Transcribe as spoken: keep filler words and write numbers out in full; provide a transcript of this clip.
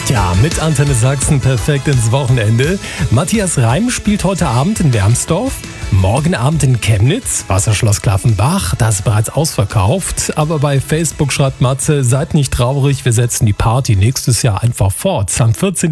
Ja, mit Antenne Sachsen perfekt ins Wochenende. Matthias Reim spielt heute Abend in Wermsdorf. Morgen Abend in Chemnitz, Wasserschloss Klaffenbach, das ist bereits ausverkauft. Aber bei Facebook schreibt Matze, seid nicht traurig, wir setzen die Party nächstes Jahr einfach fort. Am vierzehnten